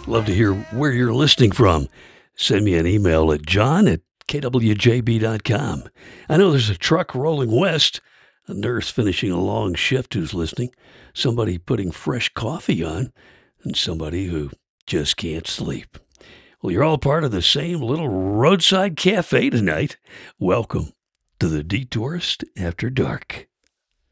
Love to hear where you're listening from. Send me an email at john@kwjb.com. I know there's a truck rolling west, a nurse finishing a long shift who's listening, somebody putting fresh coffee on, and somebody who just can't sleep. Well, you're all part of the same little roadside cafe tonight. Welcome to the Detourist After Dark.